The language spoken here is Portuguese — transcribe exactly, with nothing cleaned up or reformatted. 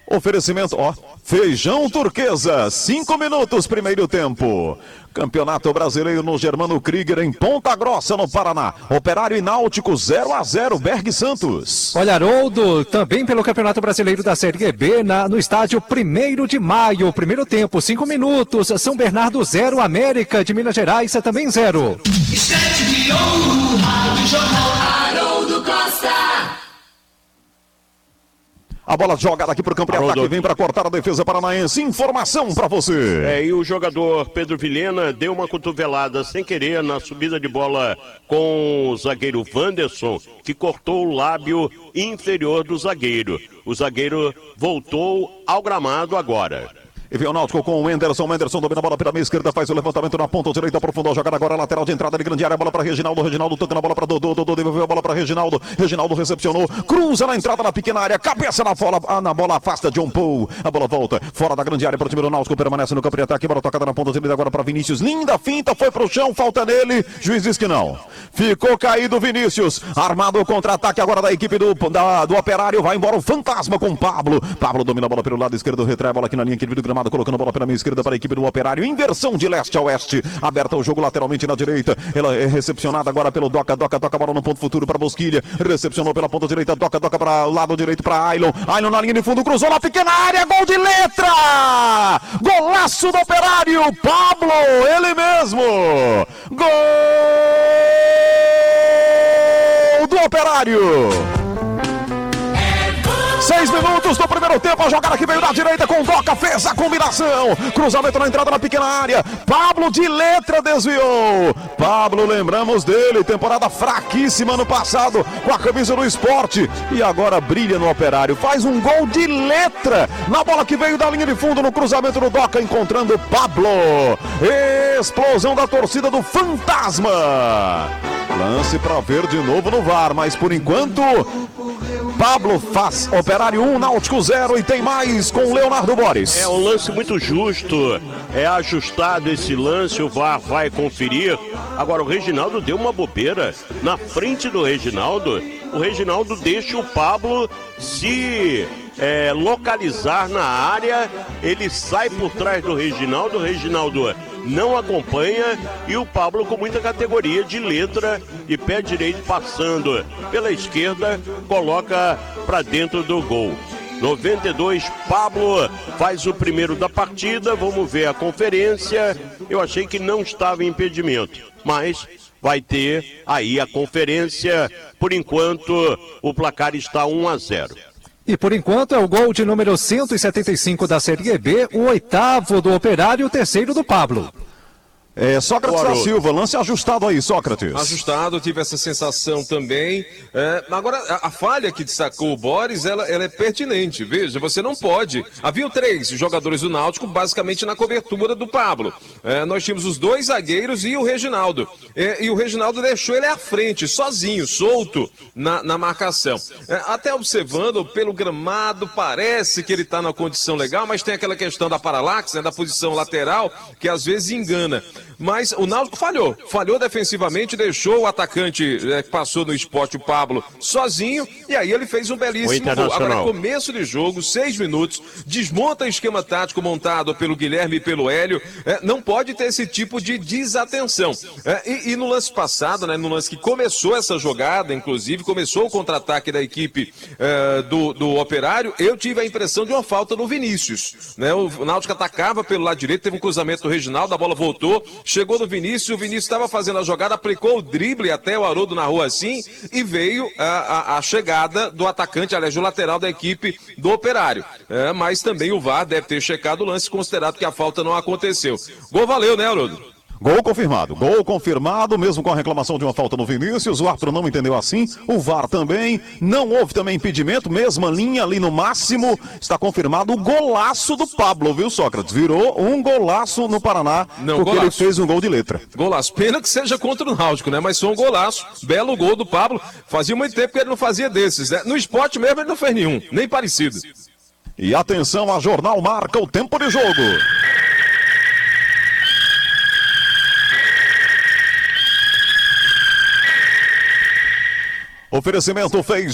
Oferecimento, ó, Feijão Turquesa, cinco minutos, primeiro tempo. Campeonato Brasileiro no Germano Krieger, em Ponta Grossa, no Paraná. Operário e Náutico, zero a zero, Berg Santos. Olha, Haroldo, também pelo Campeonato Brasileiro da Série B, na, no estádio primeiro de maio, primeiro tempo, cinco minutos. São Bernardo, zero, América de Minas Gerais, também zero. Sete de ouro, Rádio Jornal Haroldo Costa. A bola jogada aqui para o campo de ataque, vem para cortar a defesa paranaense. Informação para você. É, e o jogador Pedro Vilhena deu uma cotovelada sem querer na subida de bola com o zagueiro Wanderson, que cortou o lábio inferior do zagueiro. O zagueiro voltou ao gramado agora. E vem o Náutico com o Anderson. O Anderson domina a bola pela meia esquerda, faz o levantamento na ponta direita, aprofundou a jogada agora, lateral de entrada de grande área, a bola para Reginaldo. Reginaldo toca na bola para Dodô. Dodô devolveu a bola para Reginaldo. Reginaldo recepcionou, cruza na entrada na pequena área, cabeça na bola, na bola afasta John Paul. A bola volta fora da grande área para o time do Náutico, permanece no campo de ataque. Bola tocada na ponta direita agora para Vinícius. Linda finta, foi pro chão, falta nele. Juiz diz que não. Ficou caído Vinícius. Armado o contra-ataque agora da equipe do, da, do Operário. Vai embora o Fantasma com o Pablo. Pablo domina a bola pelo lado esquerdo, retrai a bola aqui na linha aqui do gramado, colocando a bola pela meia esquerda para a equipe do Operário, inversão de leste a oeste, aberta o jogo lateralmente na direita, ela é recepcionada agora pelo Doca, Doca toca a bola no ponto futuro para Bosquilha, recepcionou pela ponta direita, Doca, Doca para o lado direito para Ailon, Ailon na linha de fundo, cruzou na pequena área, gol de letra, golaço do Operário, Pablo, ele mesmo, gol do Operário. Seis minutos do primeiro tempo, a jogada que veio da direita com Doca, fez a combinação, cruzamento na entrada na pequena área, Pablo de letra desviou, Pablo, lembramos dele, temporada fraquíssima no passado com a camisa do Esporte e agora brilha no Operário, faz um gol de letra na bola que veio da linha de fundo no cruzamento do Doca, encontrando Pablo, explosão da torcida do Fantasma, lance para ver de novo no V A R, mas por enquanto Pablo faz Operário um, Náutico zero e tem mais com Leonardo Boris. É um lance muito justo, é ajustado esse lance, o V A R vai conferir. Agora o Reginaldo deu uma bobeira na frente do Reginaldo. O Reginaldo deixa o Pablo se é, localizar na área, ele sai por trás do Reginaldo, o Reginaldo não acompanha e o Pablo com muita categoria de letra e pé direito passando pela esquerda, coloca para dentro do gol. noventa e dois, Pablo faz o primeiro da partida, vamos ver a conferência, eu achei que não estava em impedimento, mas vai ter aí a conferência, por enquanto o placar está um a zero. E por enquanto é o gol de número cento e setenta e cinco da Série B, o oitavo do Operário e o terceiro do Pablo. É, Sócrates da Silva, lance ajustado aí, Sócrates. Ajustado, tive essa sensação também. É, agora, a, a falha que destacou o Boris, ela, ela é pertinente. Veja, você não pode. Havia três jogadores do Náutico, basicamente na cobertura do Pablo. É, nós tínhamos os dois zagueiros e o Reginaldo. É, e o Reginaldo deixou ele à frente, sozinho, solto na, na marcação. É, até observando pelo gramado, parece que ele está na condição legal, mas tem aquela questão da paralaxe, né, da posição lateral, que às vezes engana. Mas o Náutico falhou, falhou defensivamente, deixou o atacante é, que passou no Esporte, o Pablo, sozinho, e aí ele fez um belíssimo gol. Agora, começo de jogo, seis minutos, desmonta o esquema tático montado pelo Guilherme e pelo Hélio, é, não pode ter esse tipo de desatenção. É, e, e no lance passado, né, no lance que começou essa jogada, inclusive, começou o contra-ataque da equipe é, do, do Operário, eu tive a impressão de uma falta no Vinícius. Né, o Náutico atacava pelo lado direito, teve um cruzamento do Reginaldo, a bola voltou, chegou no Vinícius, o Vinícius estava fazendo a jogada, aplicou o drible até o Haroldo na rua assim, e veio a, a, a chegada do atacante, aliás, do lateral da equipe do Operário. É, mas também o V A R deve ter checado o lance, considerado que a falta não aconteceu. Gol valeu, né, Haroldo? Gol confirmado, gol confirmado, mesmo com a reclamação de uma falta no Vinícius, o árbitro não entendeu assim, o V A R também, não houve também impedimento, mesma linha ali no máximo, está confirmado o golaço do Pablo, viu, Sócrates? Virou um golaço no Paraná, não, porque golaço. Ele fez um gol de letra. Golaço, pena que seja contra o Náutico, né, mas foi um golaço, belo gol do Pablo, fazia muito tempo que ele não fazia desses, né, no esporte mesmo ele não fez nenhum, nem parecido. E atenção, a Jornal marca o tempo de jogo. Oferecimento fez